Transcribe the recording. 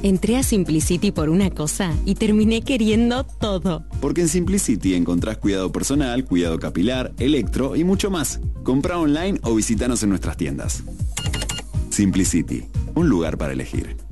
Entré a Simplicity por una cosa y terminé queriendo todo. Porque en Simplicity encontrás cuidado personal, cuidado capilar, electro y mucho más. Comprá online o visítanos en nuestras tiendas. Simplicity, un lugar para elegir.